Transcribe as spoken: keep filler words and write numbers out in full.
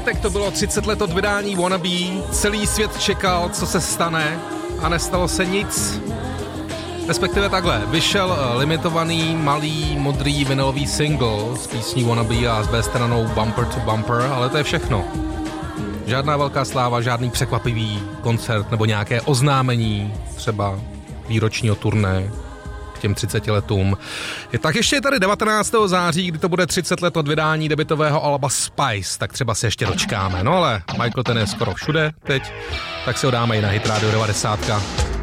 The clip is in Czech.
pátek to bylo třicet let od vydání Wannabe, celý svět čekal, co se stane a nestalo se nic. Respektive takhle, vyšel limitovaný, malý, modrý vinylový single z písní Wannabe a s B stranou Bumper to Bumper, ale to je všechno. Žádná velká sláva, žádný překvapivý koncert nebo nějaké oznámení, třeba výročního turné k těm třiceti letům. Je, tak ještě je tady devatenáctého září, kdy to bude třicet let od vydání debutového alba Spice, tak třeba se ještě dočkáme. No ale Michael ten je skoro všude teď, tak si ho dáme i na Hit Radio devadesát.